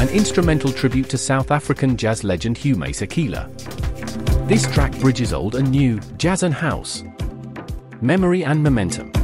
an instrumental tribute to South African jazz legend Hugh Masekela. This track bridges old and new, jazz and house, memory and momentum.